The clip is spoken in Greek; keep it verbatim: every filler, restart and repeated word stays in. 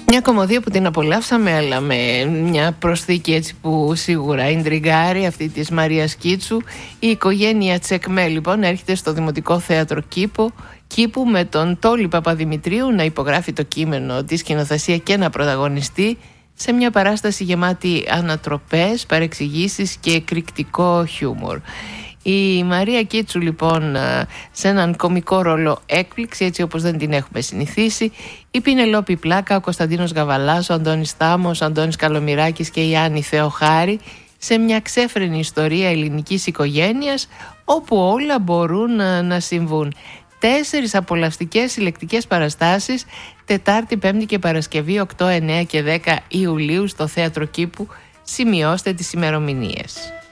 Μια κομμωδία που την απολαύσαμε, αλλά με μια προσθήκη έτσι που σίγουρα ιντριγκάρει, αυτή της Μαρίας Κίτσου. Η οικογένεια Τσεκμέ λοιπόν έρχεται στο Δημοτικό Θέατρο Κήπο, Κήπου με τον Τόλι Παπαδημητρίου να υπογράφει το κείμενο, τη σκηνοθεσία και να πρωταγωνιστεί σε μια παράσταση γεμάτη ανατροπές, παρεξηγήσεις και εκρηκτικό χιούμορ. Η Μαρία Κίτσου λοιπόν σε έναν κωμικό ρόλο έκπληξη, έτσι όπως δεν την έχουμε συνηθίσει. Η Πινελόπη Πλάκα, ο Κωνσταντίνος Γαβαλάς, ο Αντώνης Τάμος, ο Αντώνης Καλομυράκης και η Άννη Θεοχάρη σε μια ξέφρενη ιστορία ελληνικής οικογένειας όπου όλα μπορούν να, να συμβούν. Τέσσερις απολαυστικές συλλεκτικές παραστάσεις Τετάρτη, Πέμπτη και Παρασκευή οκτώ, εννέα και δέκα Ιουλίου στο Θέατρο Κήπου. Σημειώστε τις ημερομηνίες.